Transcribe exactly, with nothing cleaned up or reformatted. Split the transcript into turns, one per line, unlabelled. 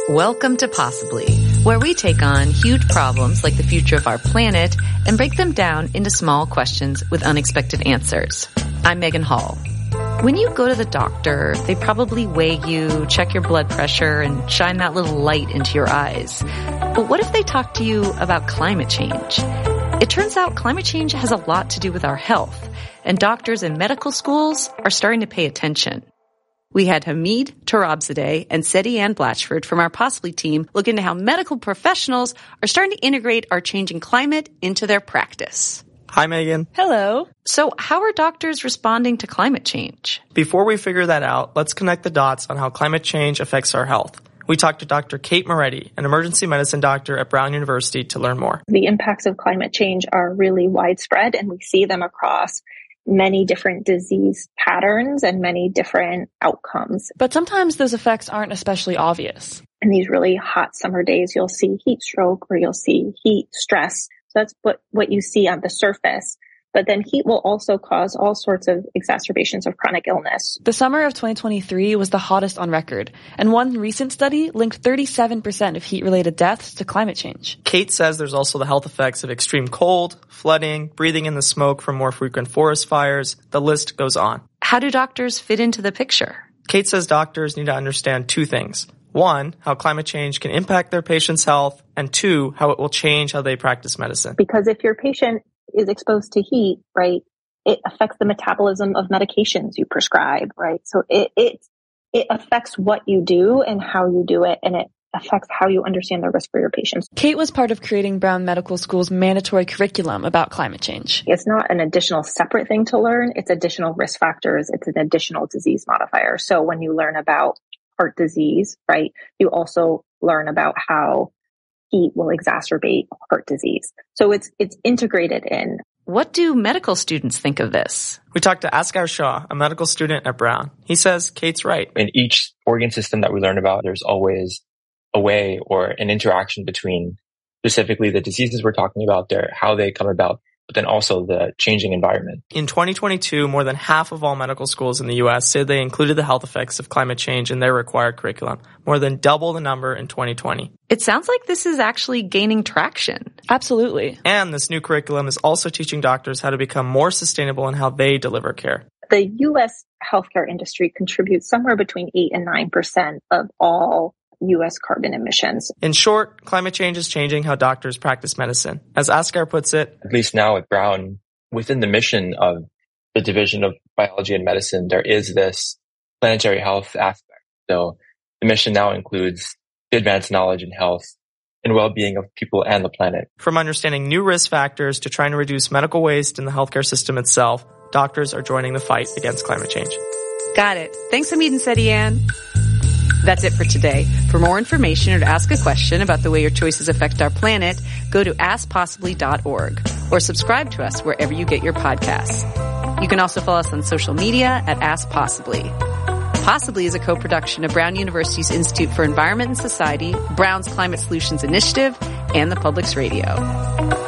Welcome to Possibly, where we take on huge problems like the future of our planet and break them down into small questions with unexpected answers. I'm Megan Hall. When you go to the doctor, they probably weigh you, check your blood pressure, and shine that little light into your eyes. But what if they talk to you about climate change? It turns out climate change has a lot to do with our health, and doctors and medical schools are starting to pay attention. We had Hamid Tarabzadeh and Seti Ann Blatchford from our Possibly team look into how medical professionals are starting to integrate our changing climate into their practice.
Hi, Megan.
Hello.
So how are doctors responding to climate change?
Before we figure that out, let's connect the dots on how climate change affects our health. We talked to Doctor Kate Moretti, an emergency medicine doctor at Brown University, to learn more.
The impacts of climate change are really widespread, and we see them across many different disease patterns and many different outcomes.
But sometimes those effects aren't especially obvious.
In these really hot summer days, you'll see heat stroke or you'll see heat stress. So that's what, what you see on the surface. But then heat will also cause all sorts of exacerbations of chronic illness.
The summer of twenty twenty-three was the hottest on record, and one recent study linked thirty-seven percent of heat-related deaths to climate change.
Kate says there's also the health effects of extreme cold, flooding, breathing in the smoke from more frequent forest fires. The list goes on.
How do doctors fit into the picture?
Kate says doctors need to understand two things. One, how climate change can impact their patient's health, and two, how it will change how they practice medicine.
Because if your patient is exposed to heat, right, it affects the metabolism of medications you prescribe, right? So it, it, it affects what you do and how you do it, and it affects how you understand the risk for your patients.
Kate was part of creating Brown Medical School's mandatory curriculum about climate change.
It's not an additional separate thing to learn. It's additional risk factors. It's an additional disease modifier. So when you learn about heart disease, right, you also learn about how heat will exacerbate heart disease. So it's it's integrated in.
What do medical students think of this?
We talked to Askar Shah, a medical student at Brown. He says Kate's right.
In each organ system that we learn about, there's always a way or an interaction between specifically the diseases we're talking about, there, how they come about, but then also the changing environment.
In twenty twenty-two, more than half of all medical schools in the U S said they included the health effects of climate change in their required curriculum, more than double the number in twenty twenty.
It sounds like this is actually gaining traction.
Absolutely.
And this new curriculum is also teaching doctors how to become more sustainable in how they deliver care.
The U S healthcare industry contributes somewhere between eight and nine percent of all U S carbon emissions.
In short, climate change is changing how doctors practice medicine. As Askar puts it,
at least now at Brown, within the mission of the Division of Biology and Medicine, there is this planetary health aspect. So the mission now includes the advanced knowledge and health and well-being of people and the planet.
From understanding new risk factors to trying to reduce medical waste in the healthcare system itself, doctors are joining the fight against climate change.
Got it. Thanks, Hamid and Seti Ann. That's it for today. For more information or to ask a question about the way your choices affect our planet, go to ask possibly dot org or subscribe to us wherever you get your podcasts. You can also follow us on social media at Ask Possibly. Possibly is a co-production of Brown University's Institute for Environment and Society, Brown's Climate Solutions Initiative, and the Public's Radio.